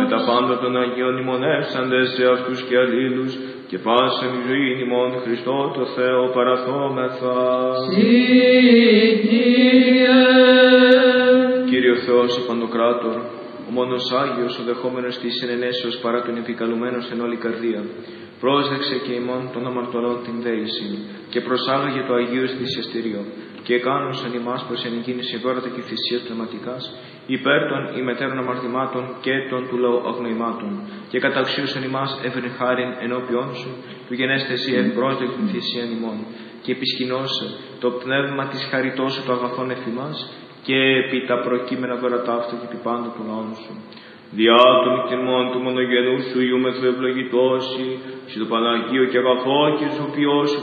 τα πάντα των Αγίων ημωνεύσαντες σε αυτούς και αλλήλους, και πάσεν ζωή ημών Χριστό το Θεό παραθόμεθα. Κύριο Θεός ο Παντοκράτορ, ο μόνος Άγιος, ο δεχόμενος της συνενέσεως παρά τον επικαλουμένος εν όλη καρδία, πρόσδεξε και ημών των αμαρτωλών την δέηση, και προσάγαγε το Αγίο θυσιαστήριο, και εκάνωσαν ημάς προς εν εκκίνηση δώρατα και θυσίας πνευματικάς, υπέρ των ημετέρων αμαρτημάτων και των του λαού αγνοημάτων, και καταξίωσαν ημάς εύρην χάριν ενώπιόν σου, του γενέστε εσύ ευπρόσδεκτην θυσίαν ημών, και επισκηνώσε το πνεύμα της χαριτός σου το αγαθόν εφημάς, και επί τα προκείμενα δώρατά αυτά και επί πάντα του λαού σου. Διά των κτηνμών του μονογενού σου Υιού μεθοευλογητώσει, και το Παναγίο και αγαθό και σοφιό σου